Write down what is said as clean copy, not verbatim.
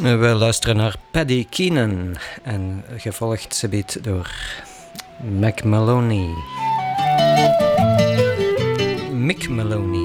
We luisteren naar Paddy Keenan en gevolgd subiet door Mick Maloney.